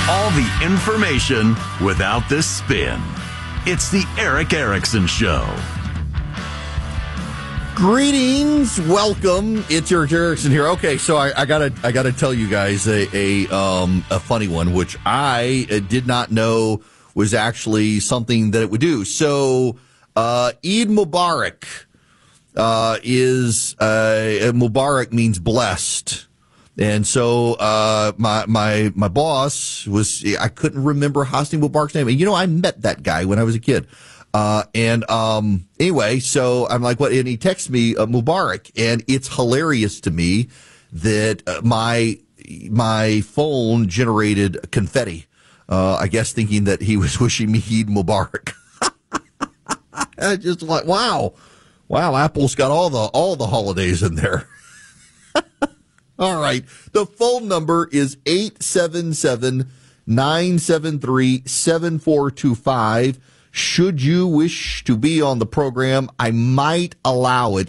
All the information without the spin. It's the Eric Erickson Show. Greetings, welcome. It's Eric Erickson here. Okay, so I gotta tell you guys a funny one, which I did not know was actually something that it would do. So, Eid Mubarak Mubarak means blessed. And so, my boss I couldn't remember Hosni Mubarak's name. And, I met that guy when I was a kid. Anyway, so I'm like, what? And he texts me, Mubarak. And it's hilarious to me that, my phone generated confetti. I guess thinking that he was wishing me Eid Mubarak. I just like, wow, Apple's got all the holidays in there. All right. The phone number is 877-973-7425. Should you wish to be on the program, I might allow it